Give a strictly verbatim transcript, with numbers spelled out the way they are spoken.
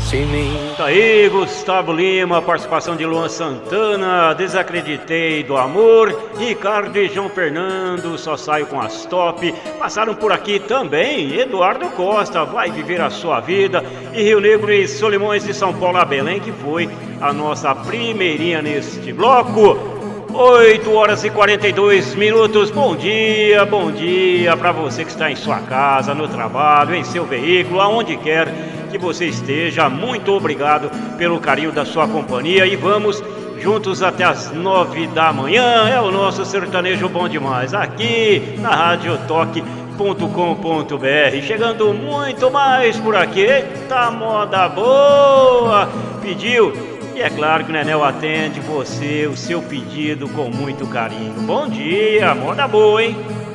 Tá aí Gustavo Lima, participação de Luan Santana, Desacreditei do Amor, Ricardo e João Fernando, Só Saio com as Top. Passaram por aqui também Eduardo Costa, Vai Viver a Sua Vida, e Rio Negro e Solimões de São Paulo a Belém, que foi a nossa primeirinha neste bloco. oito horas e quarenta e dois minutos, bom dia, bom dia para você que está em sua casa, no trabalho, em seu veículo, aonde quer que você esteja. Muito obrigado pelo carinho da sua companhia e vamos juntos até as nove da manhã. É o nosso sertanejo bom demais, aqui na rádio toque ponto com ponto br. Chegando muito mais por aqui, eita moda boa, pediu. E é claro que o Nenel atende você, o seu pedido com muito carinho. Bom dia, moda boa, hein?